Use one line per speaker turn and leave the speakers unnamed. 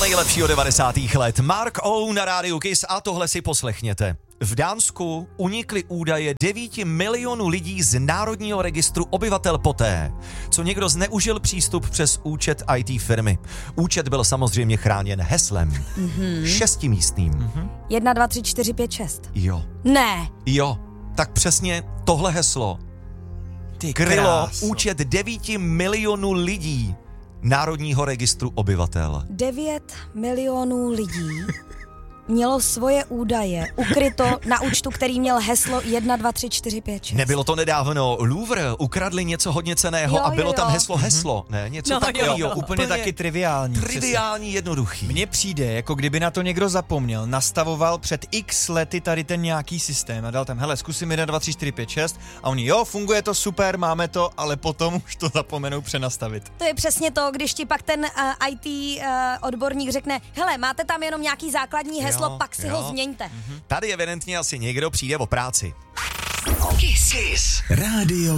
nejlepšího 90. let. Mark O na rádiu Kiss a tohle si poslechněte. V Dánsku unikly údaje 9 milionů lidí z Národního registru obyvatel poté, co někdo zneužil přístup přes účet IT firmy. Účet byl samozřejmě chráněn heslem. 6místným.
1, 2, 3, 4, 5, 6.
Jo.
Ne.
Jo. Tak přesně tohle heslo krylo účet 9 milionů lidí Národního registru obyvatel.
9 milionů lidí mělo svoje údaje ukryto na účtu, který měl heslo 1, 2, 3, 4, 5, 6.
Nebylo to nedávno. Louvre ukradli něco hodně cenného a bylo tam heslo. Ne, něco takového.
Úplně taky triviální.
Triviální, jednoduchý.
Mně přijde, jako kdyby na to někdo zapomněl, nastavoval před x lety tady ten nějaký systém a dal tam, hele, zkusím 1, 2, 3, 4, 5, 6 a oni, jo, funguje to super, máme to, ale potom už to zapomenou přenastavit.
To je přesně to, když ti pak ten IT odborník řekne, hele, máte tam jenom nějaký základní heslo, pak si ho změňte.
Tady evidentně asi někdo přijde o práci.
Kiss. Rádio